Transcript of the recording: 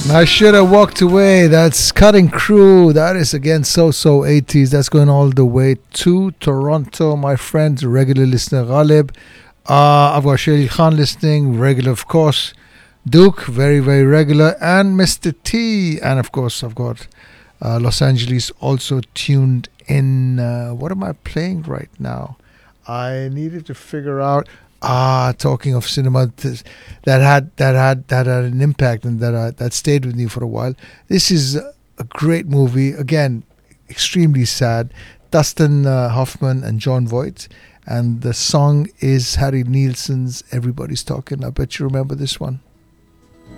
I should have walked away. That's Cutting Crew. That is again so 80s. That's going all the way to Toronto. My friend, regular listener Ghalib. I've got Shelly Khan listening, regular of course. Duke, very, very regular. And Mr. T. And of course, I've got Los Angeles also tuned in. What am I playing right now? I needed to figure out. Talking of cinema that had an impact and that stayed with me for a while. This is a great movie. Again, extremely sad. Dustin Hoffman and John Voight, and the song is Harry Nilsson's "Everybody's Talking." I bet you remember this one.